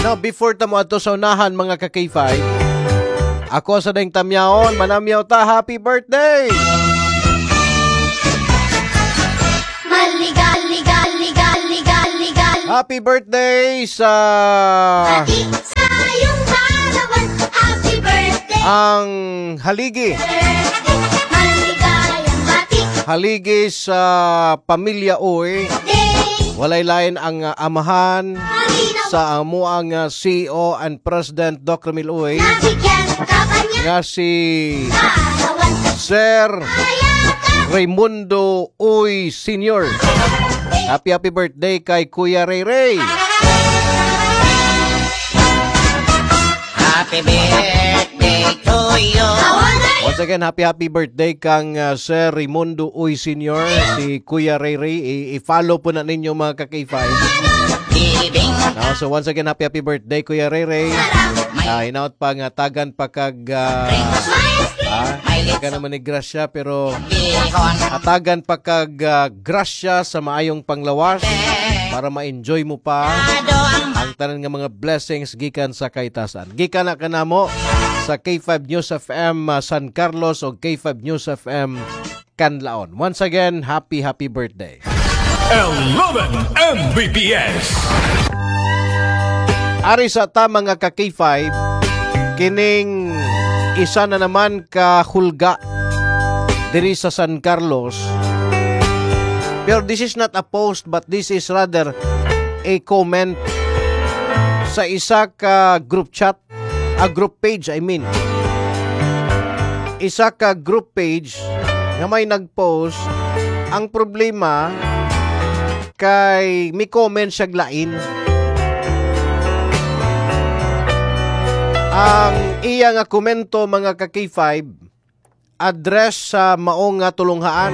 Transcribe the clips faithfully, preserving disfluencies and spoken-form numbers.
Now, before tamo ato sa unahan mga ka-K five, ako sa ding tamyaon, manamyaw ta, happy birthday! Maligal, ligal, ligal, ligal, ligal. Happy birthday sa... Hati sa iyong kaarawan, happy birthday. Ang haligi. Maligayang hati. Haligi sa pamilya Uy. Walay lain ang uh, amahan sa amo ang uh, C E O and President Doctor Ramil Uy. Nga si Sir Raimundo Uy Senior. Happy happy birthday kay Kuya Ray Ray. Happy birthday to you. Once again, happy happy birthday kang uh, Sir Raimundo Uy Senior, si Kuya Ray Ray. I- I-follow po na ninyo mga ka-K five. No, so once again, happy happy birthday Kuya Ray Ray. Uh, hinaot pa nga tagan pa kag uh, ah, ka naman ni grasya pero atagan pa kag uh, grasya sa maayong panglawas para ma-enjoy mo pa ang tanan nga mga blessings gikan sa kaitasan. Gikan na kanamo sa K five News F M uh, San Carlos o K five News F M Canlaon. Once again, happy happy birthday. eleven M B P S. Ari sa ta mga ka-K five, kining isa na naman ka hulga diri sa San Carlos. Pero this is not a post but this is rather a comment sa isa ka group chat, a group page I mean. Isa ka group page nga may nagpost. Ang problema kay may comment siya glain. Ang iya nga komento mga ka-K five address sa maong nga tulunghaan.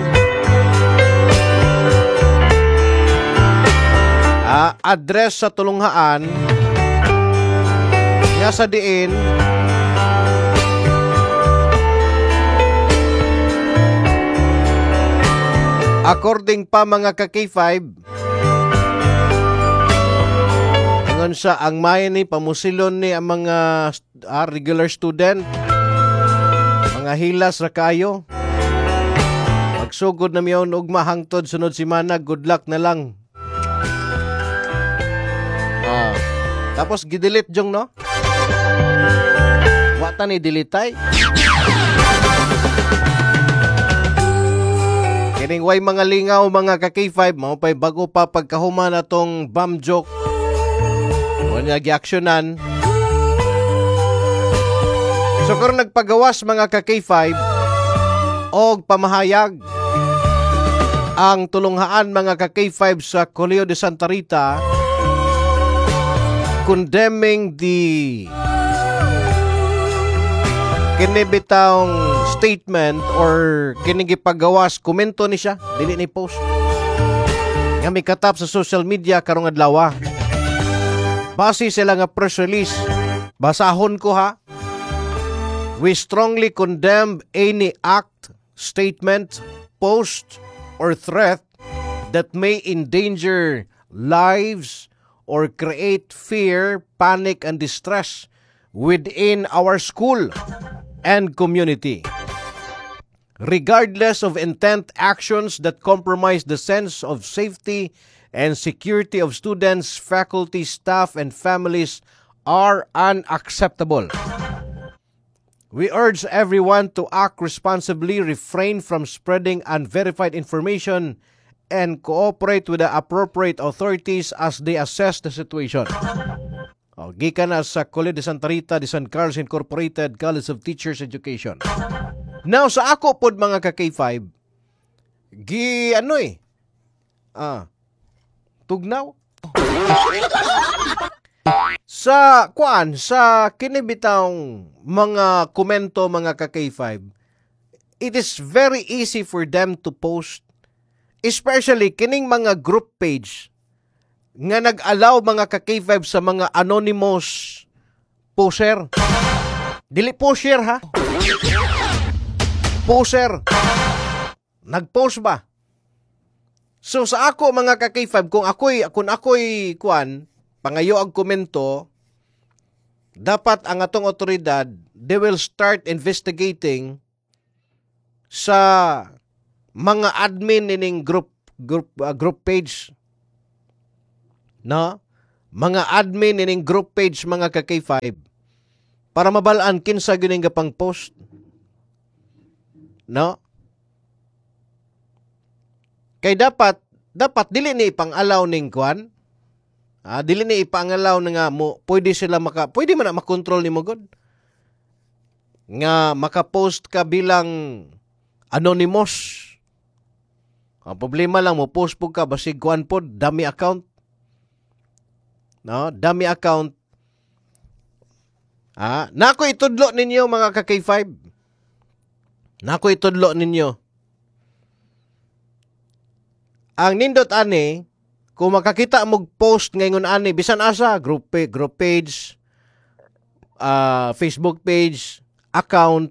Ah, address sa tulunghaan nga sa diin according pa mga ka-K five sa ang may ni pamusilon ni ang mga uh, regular student, mga hilas ra kayo. Magsugod na miyon og mahangtod sunod semana, good luck na lang. Ah, tapos gidelete jong no? Wata ni delete ay. Kining way mga lingaw mga ka-K five, mao pay bago pa pagkahuman atong bam joke. Wala gi-actionan. So kung nagpagawas mga ka-K five og pamahayag ang tulunghaan mga ka-K five sa Colegio de Santa Rita condemning the kinibitang statement or kinigipagawas, komento ni siya, dili ni post. Nga may katap sa social media karong adlaw. Base sila nga press release. Basahon ko ha. We strongly condemn any act, statement, post, or threat that may endanger lives or create fear, panic, and distress within our school and community. Regardless of intent, actions that compromise the sense of safety and security of students, faculty, staff, and families are unacceptable. We urge everyone to act responsibly, refrain from spreading unverified information, and cooperate with the appropriate authorities as they assess the situation. O, gikan na sa Colegio de Santa Rita de San Carlos Incorporated College of Teachers Education. Now, sa ako pod mga ka-K five, gi ano eh, ah, tugnaw. Sa kuan, sa kinibitang mga komento mga ka-K five, it is very easy for them to post, especially kining mga group page nga nag-allow mga ka-K five sa mga anonymous poster. Dili poster ha? Poster. Nag-post ba? So sa ako mga ka-K five, kung ako'y kung ako'y kuan, pangayo ang komento, dapat ang atong otoridad, they will start investigating sa mga admin nining group group uh, group page. No? Mga admin nining group page mga ka K five para mabalaan kinsa gyud gapang post. No? Kay dapat dapat dili ni ipang-allow ning kwan. Ah, dili ni ipang-allow na nga mo pwede sila maka pwede man na makontrol nimo god. Nga maka-post ka bilang anonymous. Ang problema lang mo post po ka basig kwan pod dummy account. No, dummy account. Ah, nako itudlo ninyo mga ka K five. Nako itudlo ninyo. Ang nindot ani, kung makakita mo post ngayon ani, bisan asa, group, group page, uh, Facebook page, account,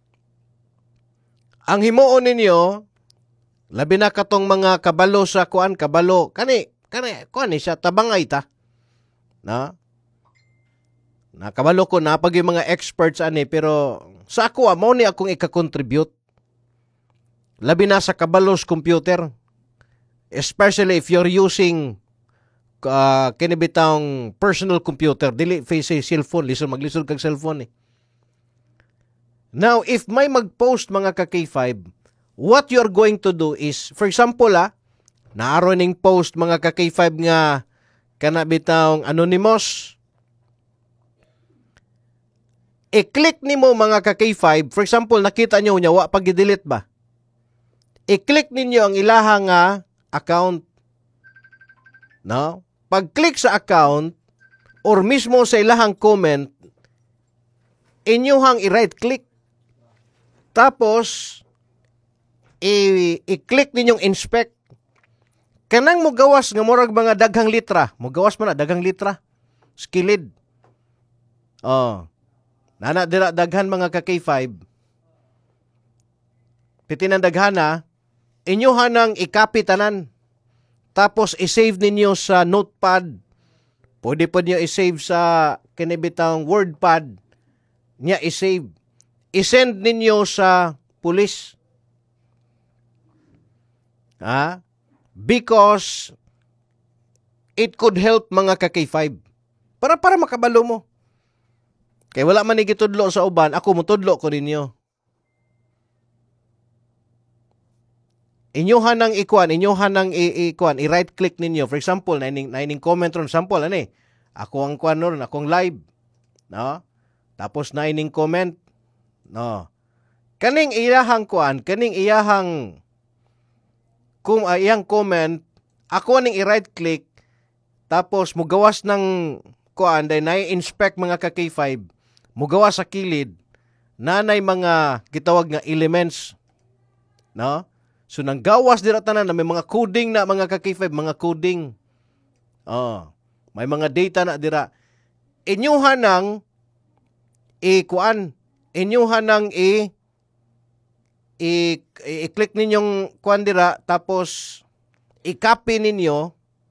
ang himuon ninyo, labi na katong mga kabalo sa kuan, kabalo, kani, kani, kuan ni siya, tabangay ta. Na? Nakabalo ko na pag yung mga experts ani, pero sa ako, mo ni akong ika-contribute. Labi na sa kabalos computer. Especially if you're using uh, kinibitang personal computer, dili face cellphone, lisod maglisod kag cellphone eh. Now, if may mag-post mga ka K five, what you're going to do is, for example ah, naaro ning post mga ka K five nga kanabitang anonymous. I-click nimo mga ka K five, for example, nakita nyo niya, wa pag-delete ba? I-click ninyo ang ilahang nga account. No? Pag-click sa account or mismo sa ilahang comment, inyuhang i-right click. Tapos i- i-click ninyong inspect. Kanang mo gawas nga murag mga daghang litra. Mo gawas mo na daghang litra. Skilid. Oh. Nana dira daghan mga ka K five. Pitinan daghana, inyuhan nang i-copy tanan. Tapos i-save ninyo sa notepad. Pwede po niyo i-save sa kinibitang wordpad. Nya i-save. I-send ninyo sa pulis. Ha? Because it could help mga ka K five. Para para makabalo mo. Kaya wala man igitudlo sa uban, ako mutudlo ko ninyo. Inyuhan ng ikuan, inyuhan ng ikuan, i-right click ninyo. For example, naining, naining comment ron. Sample, ano eh? Ako ang kuan ron, akong live. No? Tapos naining comment. No? Kaning iyahang kuan, kaning iyahang kung uh, iyang comment, ako ning i-right click, tapos mugawas ng kuan, dahil nai-inspect mga ka K five, mugawas sa kilid, nanay mga gitawag nga elements. No? So, nang gawas dira tanan na may mga coding na mga ka K five, mga coding. Oh, may mga data na dira. Inyuhan ng i-kuan, inyuhan ng i i-click ninyong kuan dira, tapos i-copy ninyo,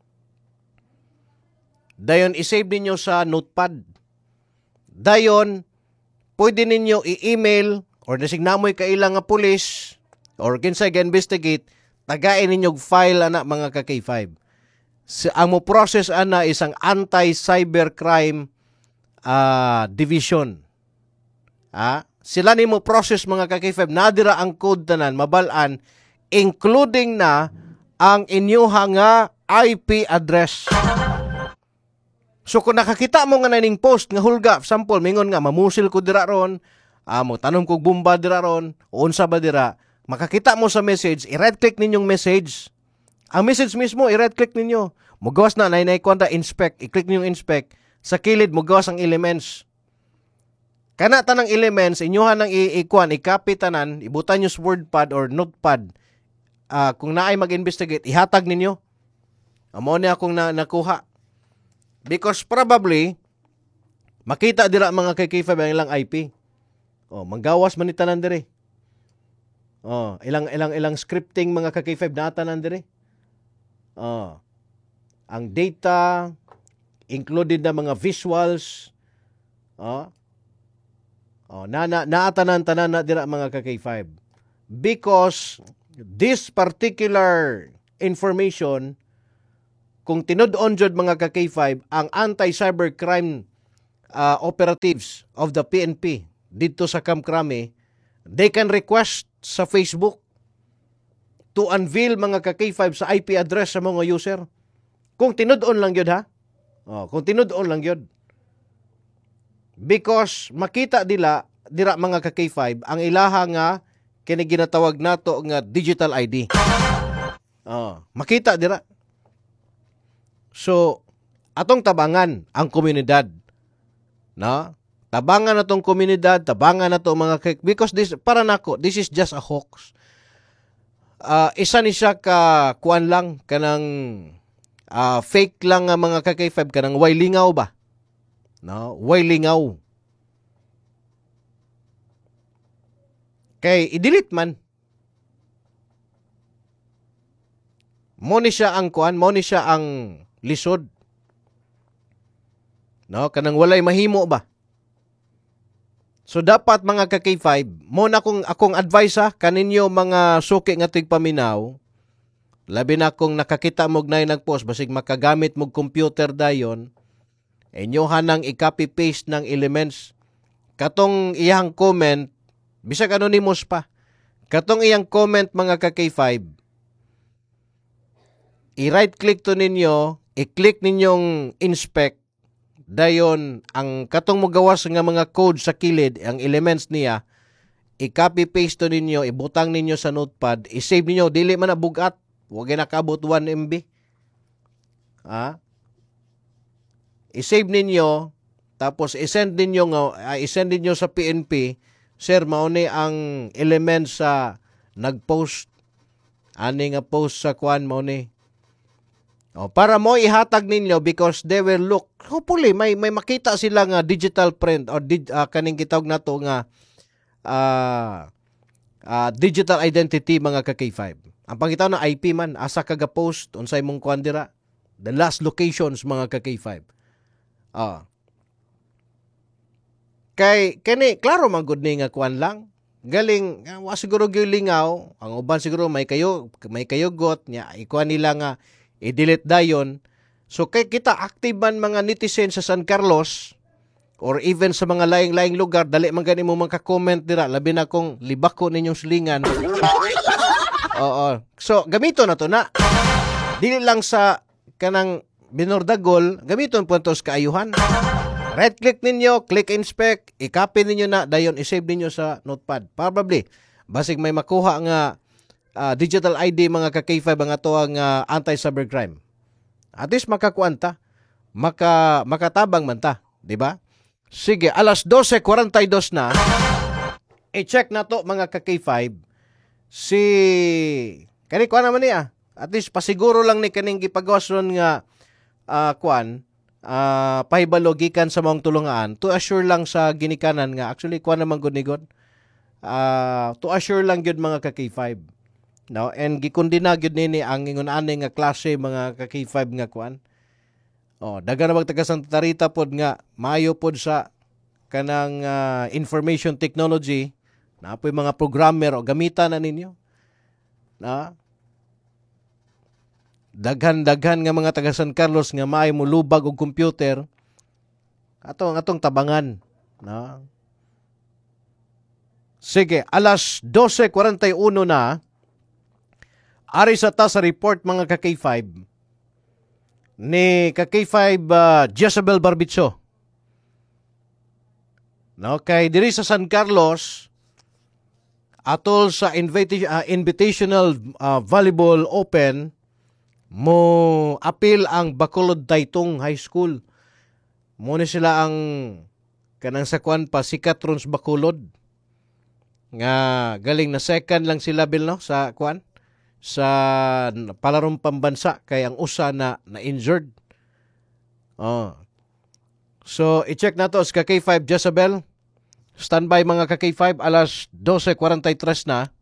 dayon i-save ninyo sa notepad. Dayon, pwede ninyo i-email or nasignamoy kailang nga pulis or kinsa ga-investigate, tagain ninyong file ana mga ka K five. Si, ang mo process ana isang anti-cybercrime uh, division. Ah, sila ni mo process mga ka K five, nadira ang code tanan, mabalaan, including na ang inyuha nga I P address. So kung nakakita mo nga naning post nga hulga, sample, mingon nga, mamusil ko dira ron, ah, mo tanom kog bomba dira ron, o unsa ba dira, makakita mo sa message, i-right click ninyong message. Ang message mismo, i-right click ninyo. Mugawas na, nainay kwanta, inspect, i-click ninyong inspect. Sa kilid, mugawas ang elements. Kana tanang elements, inyuhan ng i-ikuan, i-copy tanan, ibutan nyo sa wordpad or notepad. Uh, kung naay mag-investigate, ihatag ninyo. Amo niya akong na nakuha. Because probably, makita dira mga K K five ang ilang I P. Oh, manggawas man ni tanan dire. Oh, ilang ilang ilang scripting mga ka K five na tanan dire. Oh. Ang data included na mga visuals, Oh. Oh, na na naatanan tanan na dira mga ka-K five. Because this particular information, kung tinud-on jud mga ka-K five, ang anti-cybercrime uh, operatives of the P N P dito sa Camp Crame, they can request sa Facebook to unveil mga ka-K five sa I P address sa mga user. Kung tinud-on lang yun ha. Oh, kung tinud-on lang yun. Because makita dila dira mga ka-K five ang ilaha nga kini ginatawag nato nga digital I D. Oh, makita dira. So atong tabangan ang komunidad. No? Tabangan natong komunidad, tabangan nato mga K because this para nako this is just a hoax. Uh, isa ni siya ka kuan lang kanang uh, fake lang nga mga ka-K five kanang way lingaw ba? No, way lingaw. Kay i-delete man. Mo ni siya ang kuan, mo ni siya ang lisod. No, kanang walay mahimo ba? So dapat mga ka-K five, mo na kung akong advice ha, kaninyo mga suki nga tigpaminaw, labi na kung nakakita mog na nagpost, basig makagamit mog computer dayon, inyo hanang i-copy paste ng elements. Katong iyang comment, bisag anonymous pa, katong iyang comment mga ka-K five, i-right click to ninyo, i-click ninyong inspect, dayon ang katong mogawas nga mga code sa kilid, ang elements niya, i-copy paste to ninyo, ibutang ninyo sa notepad, i-save ninyo, dili man na bugat, huwag nakabot one M B. Ha? I-save ninyo, tapos i-send ninyo nga, uh, i-send ninyo sa P N P, sir, mauni ang elements sa nag-post, ani nga post sa kwan mauni. O, para mo ihatag ninyo because they will look, hopefully, may, may makita sila nga digital print or di, uh, kaning kitawag na to nga uh, uh, digital identity mga ka-K five. Ang pangitaw na I P man, asa kaga post, unsay mong kuan dira, the last locations mga ka-K five. Ah. Kay, kani, klaro man good ni nga kuan lang. Galing, uh, wa siguro gilingaw, ang uban siguro may kayo, may kayugot, niya, ikuan nila nga, i-delete dayon. So kay kita active man mga netizen sa San Carlos or even sa mga laing-laing lugar, dali man gani mo magka-comment dira, labi na kung libako ninyong silingan. Oo. So gamito na to na. Dili lang sa kanang binordagol, gamiton po ito sa kaayuhan. Right click ninyo, click inspect, i-copy ninyo na, dayon i-save ninyo sa notepad. Probably, basig may makuha nga Uh, digital I D mga ka-K five ang ato ang uh, anti-cybercrime. At least makakuanta, maka, makatabang man ta, di ba? Sige, alas twelve forty-two na, i-check na to mga ka-K five, si, kani kuan naman niya, at least pasiguro lang ni kaning gipagawas ron nga, uh, kuan, uh, pahibalo gikan sa mong tulungan, to assure lang sa ginikanan nga, actually kuan naman good ni God, uh, to assure lang yun mga ka-K five. No, and gikundina gyud nini ang ingon ani nga klase mga ka-K five nga kuan. Oh, daga na magtaga Santa Rita pod nga maayo pod sa kanang uh, information technology na apoy mga programmer o gamitan na ninyo. Na daghan-daghan nga mga taga San Carlos nga maayo mo lubag og computer. Atong atong tabangan, no. Sige, alas twelve forty-one na. Ari sa ta sa report mga ka-K five ni ka-K five uh, Jezebel Barbitso. No, kay diri sa San Carlos atol sa invita- uh, Invitational uh, Volleyball Open mo apil ang Bacolod Taytong High School. Mo ni sila ang kanang sa kwan pa sikat ron sa Bacolod. Nga galing na second lang sila bil no sa kwan sa palarong pambansa kay ang usa na na-injured. Oh. So, i-check na to sa ka-K five Jezebel. Standby mga ka-K five, alas twelve forty-three na.